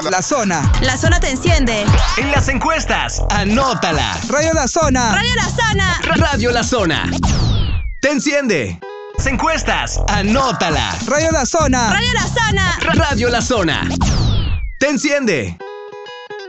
La Zona. La Zona te enciende. En las encuestas, anótala. Radio La Zona. Radio La Zona. Radio La Zona. Te enciende. Las encuestas, anótala. Radio La Zona. Radio La Zona. Radio La Zona. Te enciende.